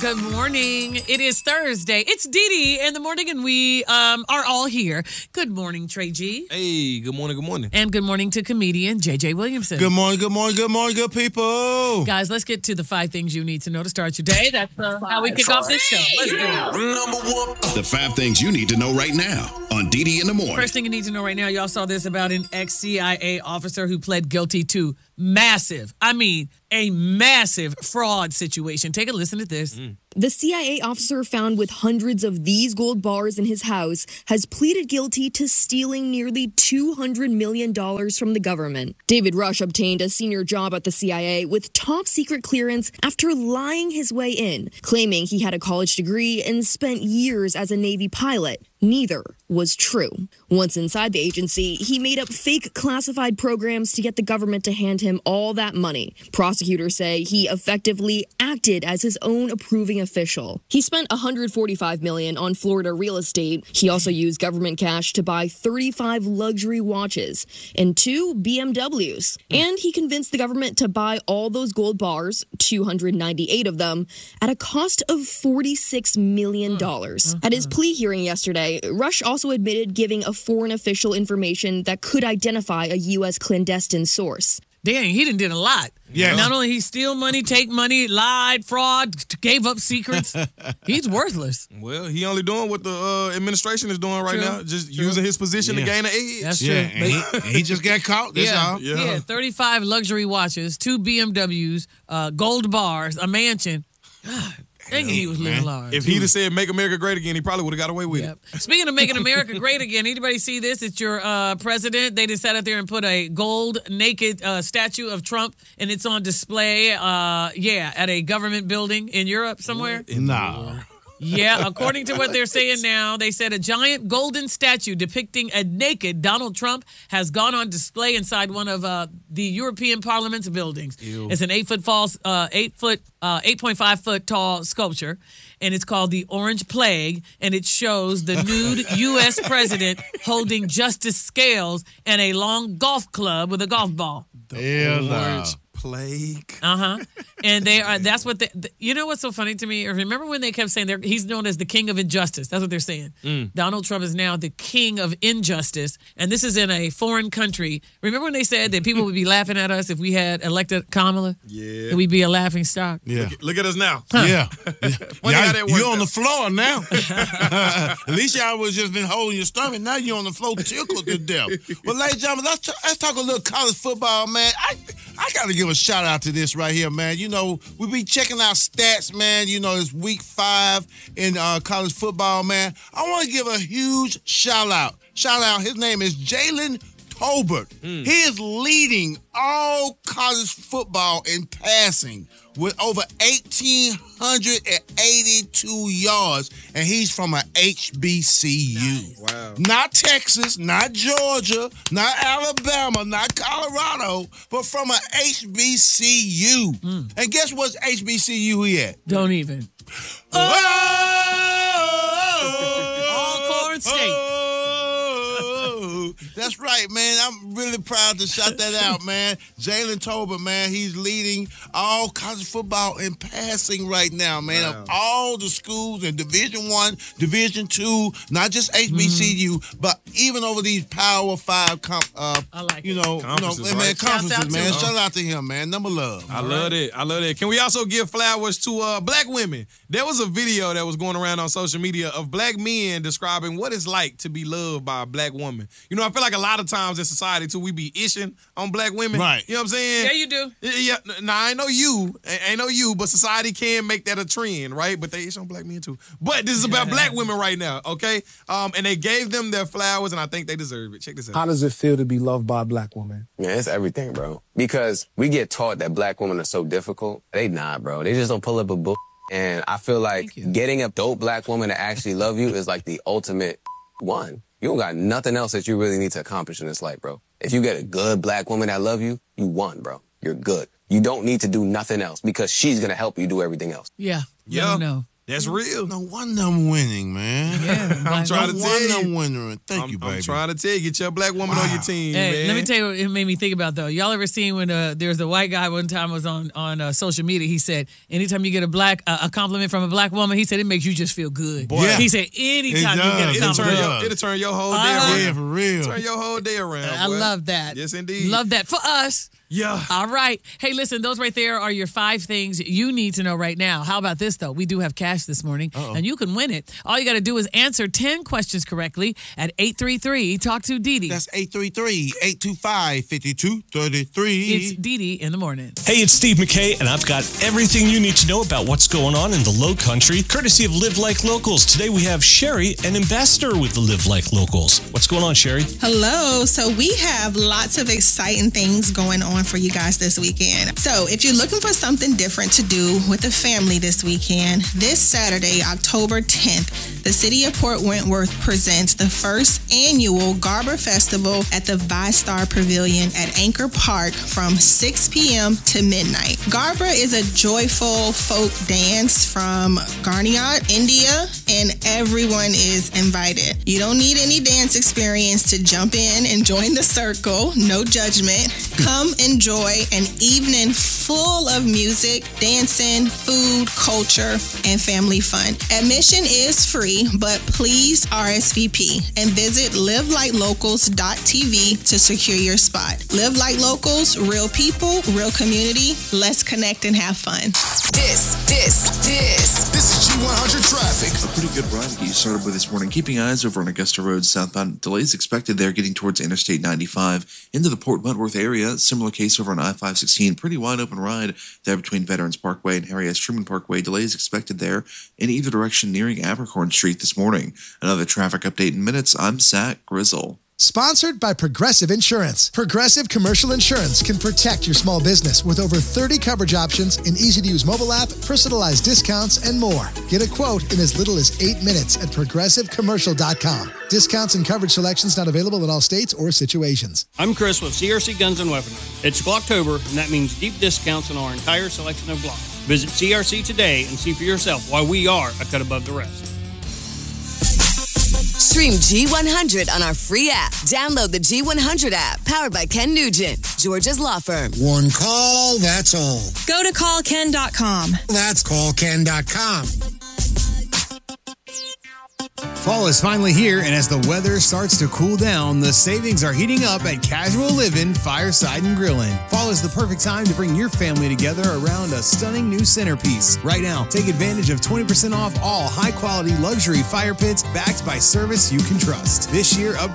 Good morning. It is Thursday. It's Dee Dee in the morning, and we are all here. Good morning, Trey G. Hey, good morning, good morning. And good morning to comedian JJ Williamson. Good morning, good morning, good morning, good people. Guys, let's get to the 5 things you need to know to start your day. That's how we kick off this show. Let's do it. The 5 things you need to know right now on Dee Dee in the morning. First thing you need to know right now, y'all saw this about an ex-CIA officer who pled guilty to a massive fraud situation. Take a listen to this. The CIA officer found with hundreds of these gold bars in his house has pleaded guilty to stealing nearly $200 million from the government. David Rush obtained a senior job at the CIA with top secret clearance after lying his way in, claiming he had a college degree and spent years as a Navy pilot. Neither was true. Once inside the agency, he made up fake classified programs to get the government to hand him all that money. Prosecutors say he effectively acted as his own approving official. He spent $145 million on Florida real estate. He also used government cash to buy 35 luxury watches and 2 BMWs. And he convinced the government to buy all those gold bars, 298 of them, at a cost of $46 million. At his plea hearing yesterday, Rush also admitted giving a foreign official information that could identify a U.S. clandestine source. Dang, he done did a lot. Yeah. Not only he steal money, take money, lied, fraud, gave up secrets. He's worthless. Well, he only doing what the administration is doing right now, just using his position to gain an edge. That's true. And he just got caught. That's all. Yeah, 35 luxury watches, 2 BMWs, gold bars, a mansion. God, dang, he was living large. If he'd have said "Make America Great Again," he probably would have got away with it. Speaking of making America great again, anybody see this? It's your president. They just sat out there and put a gold naked statue of Trump, and it's on display. At a government building in Europe somewhere. No. Yeah, according to what they're saying now, they said a giant golden statue depicting a naked Donald Trump has gone on display inside one of the European Parliament's buildings. Ew. It's an 8.5 foot tall sculpture, and it's called the Orange Plague, and it shows the nude U.S. president holding justice scales and a long golf club with a golf ball. Orange Plague. And that's what you know what's so funny to me? Remember when they kept saying he's known as the king of injustice? That's what they're saying. Donald Trump is now the king of injustice, and this is in a foreign country. Remember when they said that people would be laughing at us if we had elected Kamala? Yeah. That we'd be a laughing stock. Yeah. Look at us now. Yeah. You're on the floor now. At least y'all was just been holding your stomach. Now you're on the floor tickled to death. Well, ladies and gentlemen, let's talk a little college football, man. I got to give a shout out to this right here, man. You know, we be checking out stats, man. You know, it's week 5 in college football, man. I want to give a huge shout out. His name is Jalen Tolbert. He is leading all college football in passing with over 1,882 yards, and he's from a HBCU. Nice. Wow. Not Texas, not Georgia, not Alabama, not Colorado, but from a HBCU. And guess what HBCU he at? Don't even. Alcorn State. That's right, man. I'm really proud to shout that out, man. Jalen Tolbert, man, he's leading all college football in passing right now, man. Wow. Of all the schools in Division I, Division II, not just HBCU, but even over these Power 5 conferences, man. Shout out to him, man. Number love. I love it. Can we also give flowers to black women? There was a video that was going around on social media of black men describing what it's like to be loved by a black woman. You know, I feel like a lot of times in society, too, we be ishing on black women. Right. You know what I'm saying? Yeah, you do. Yeah. Nah, I know you, but society can make that a trend, right? But they ish on black men, too. But this is about black women right now, okay? And they gave them their flowers, and I think they deserve it. Check this out. How does it feel to be loved by a black woman? Yeah, it's everything, bro. Because we get taught that black women are so difficult. They not, bro. They just don't pull up a book. And I feel like getting a dope black woman to actually love you is like the ultimate one. You don't got nothing else that you really need to accomplish in this life, bro. If you get a good black woman that love you, you won, bro. You're good. You don't need to do nothing else because she's going to help you do everything else. Yeah. Yeah. That's real. No wonder I'm winning, man. Yeah, I'm trying to No tell wonder you. I'm winning. Thank you, baby. I'm trying to tell you, get your black woman on your team, Hey, man. let me tell you what it made me think about, though. Y'all ever seen when there's a white guy one time was on social media, he said, anytime you get a compliment from a black woman, he said it makes you just feel good. Boy. Yeah. He said anytime It you get a does. compliment. It'll turn your whole day Yeah, around. for real. Turn your whole day around. I boy. love that. Yes, indeed. Love that for us. Yeah. All right. Hey, listen, those right there are your 5 things you need to know right now. How about this, though? We do have cash this morning, and you can win it. All you got to do is answer 10 questions correctly at 833. Talk to Dee Dee. That's 833-825-5233. It's Dee Dee in the morning. Hey, it's Steve McKay, and I've got everything you need to know about what's going on in the Low Country, courtesy of Live Like Locals. Today we have Sherry, an ambassador with the Live Like Locals. What's going on, Sherry? Hello. So we have lots of exciting things going on for you guys this weekend. So if you're looking for something different to do with the family this weekend, this Saturday, October 10th, the City of Port Wentworth presents the first annual Garber Festival at the ViStar Pavilion at Anchor Park from 6 p.m. to midnight. Garber is a joyful folk dance from Garniot, India, and everyone is invited. You don't need any dance experience to jump in and join the circle. No judgment. Come enjoy an evening full of music, dancing, food, culture, and family fun. Admission is free, but please RSVP and visit livelitelocals.tv to secure your spot. Live Like Locals, real people, real community. Let's connect and have fun. This This is G100 traffic. A pretty good ride to get you started with this morning. Keeping eyes over on Augusta Road southbound. Delays expected there getting towards Interstate 95 into the Port Wentworth area. Similar case over on I-516. Pretty wide open ride there between Veterans Parkway and Harry S. Truman Parkway. Delays expected there in either direction nearing Abercorn Street this morning. Another traffic update in minutes. I'm Zach Grizzle. Sponsored by Progressive Insurance. Progressive Commercial Insurance can protect your small business with over 30 coverage options, an easy-to-use mobile app, personalized discounts, and more. Get a quote in as little as 8 minutes at progressivecommercial.com. Discounts and coverage selections not available in all states or situations. I'm Chris with CRC Guns and Weaponry. It's Glocktober, and that means deep discounts on our entire selection of Glocks. Visit CRC today and see for yourself why we are a cut above the rest. Stream G100 on our free app. Download the G100 app, powered by Ken Nugent, Georgia's law firm. One call, that's all. Go to callken.com. That's callken.com. Fall is finally here, and as the weather starts to cool down, the savings are heating up at Casual Living Fireside and Grilling. Fall is the perfect time to bring your family together around a stunning new centerpiece. Right now, take advantage of 20% off all high-quality luxury fire pits backed by service you can trust. This year, upgrade